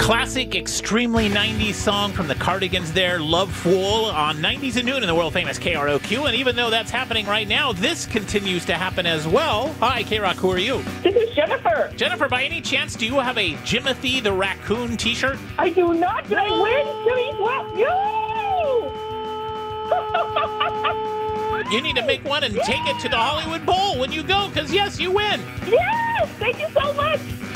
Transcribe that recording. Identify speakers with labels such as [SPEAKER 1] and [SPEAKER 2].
[SPEAKER 1] Classic, extremely 90s song from the Cardigans there, Love Fool, on 90s and Noon in the world-famous KROQ. And even though that's happening right now, this continues to happen as well. Hi, K-Rock, who are you?
[SPEAKER 2] This is Jennifer.
[SPEAKER 1] Jennifer, by any chance, do you have a Jimothy the Raccoon t-shirt?
[SPEAKER 2] I do not. Did I win?
[SPEAKER 1] You need to make one and take it to the Hollywood Bowl when you go, because yes, you win.
[SPEAKER 2] Yes! Thank you so much.